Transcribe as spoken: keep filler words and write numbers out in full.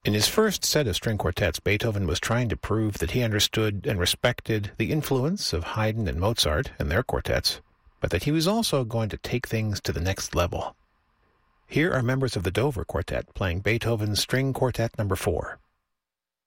In his first set of string quartets, Beethoven was trying to prove that he understood and respected the influence of Haydn and Mozart and their quartets, but that he was also going to take things to the next level. Here are members of the Dover Quartet playing Beethoven's String Quartet number four.